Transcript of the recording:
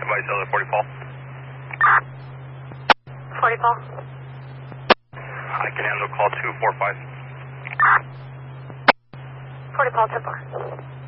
advise other 40 Paul. 40 Paul. I can handle call 245. 40 Paul, 10 4.